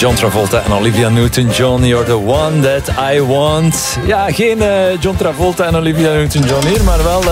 John Travolta en Olivia Newton-John. You're the one that I want. Ja, geen John Travolta en Olivia Newton-John hier, maar wel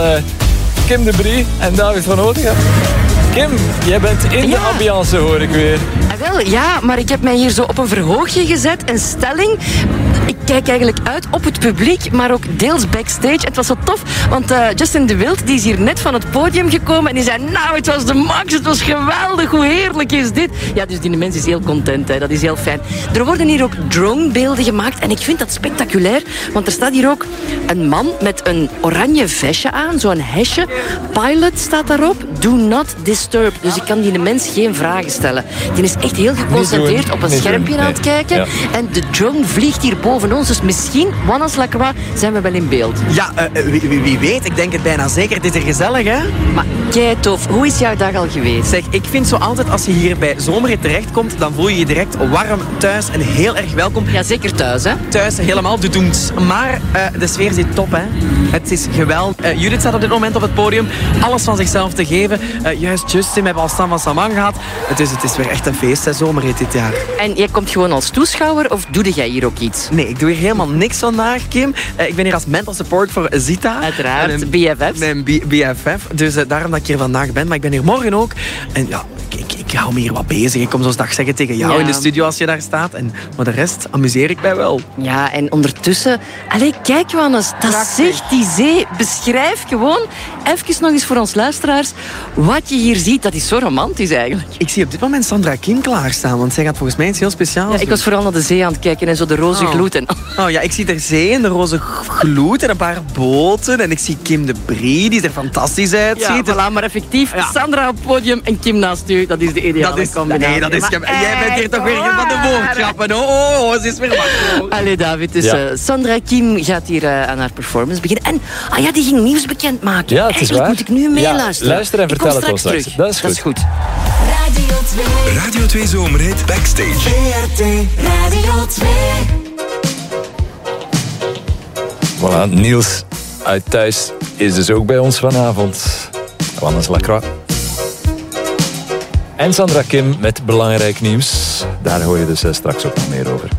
Kim de Brie en David van Oudegem. Kim, jij bent in de ambiance, hoor ik weer. Wel, ja, maar ik heb mij hier zo op een verhoogje gezet, een stelling. Ik kijk eigenlijk uit op het publiek, maar ook deels backstage. Het was zo tof, want Justin de Wild die is hier net van het podium gekomen en die zei, nou, het was de max, het was geweldig, hoe heerlijk is dit? Ja, dus die mens is heel content, hè. Dat is heel fijn. Er worden hier ook dronebeelden gemaakt en ik vind dat spectaculair, want er staat hier ook een man met een oranje vestje aan, zo'n hesje. Pilot staat daarop, do not disturb. Dus ik kan die mens geen vragen stellen. Die is echt heel geconcentreerd op een schermpje aan het kijken. Ja. En de drone vliegt hier boven ons. Dus misschien, Wannes Lacroix, zijn we wel in beeld. Ja, wie weet. Ik denk het bijna zeker. Het is er gezellig, hè? Maar kei tof. Hoe is jouw dag al geweest? Zeg, ik vind zo altijd als je hier bij Zomerhit terechtkomt, dan voel je je direct warm thuis en heel erg welkom. Ja, zeker thuis, hè? Thuis, helemaal de doens. Maar de sfeer zit top, hè? Het is geweldig. Judith staat op dit moment op het podium. Alles van zichzelf te geven. Juist Justin, we hebben al Stan van Samang gehad. Het is weer echt een feest, hè, Zomerhit dit jaar. En jij komt gewoon als toeschouwer of doe jij hier ook iets? Nee, ik doe hier helemaal niks vandaag, Kim. Ik ben hier als mental support voor Zita. Uiteraard, BFF's. Mijn BFF. Dus daarom dat ik hier vandaag ben. Maar ik ben hier morgen ook. En ja, ik hou me hier wat bezig. Ik kom zo'n dag zeggen tegen jou in de studio als je daar staat. En voor de rest amuseer ik mij wel. Ja, en ondertussen... Allee, kijk Johannes, dat zegt die zee. Beschrijf gewoon even nog eens voor ons luisteraars wat je hier ziet. Dat is zo romantisch eigenlijk. Ik zie op dit moment Sandra Kim klaarstaan, want zij gaat volgens mij iets heel speciaals doen. Ik was vooral naar de zee aan het kijken en zo de roze gloed. Oh ja, ik zie er zee en de roze gloed en een paar boten. En ik zie Kim de Brie, die er fantastisch uitziet. Ja, voilà, maar effectief, Sandra op het podium en Kim naast u, dat is de ideale combinatie. Nee, dat is... Jij bent hier toch weer van de woordgrappen. Oh, ze is weer wakker. Allee, David, dus Sandra Kim gaat hier aan haar performance beginnen. En die ging nieuws bekendmaken. Ja, het is waar. Moet ik nu meeluisteren. Luister en vertel het ons straks. Dat is goed. Radio 2 Zomerhit Backstage. VRT Radio 2. Voilà, Niels uit Thuis is dus ook bij ons vanavond. Wannes Lacroix. En Sandra Kim met belangrijk nieuws. Daar hoor je dus straks ook nog meer over.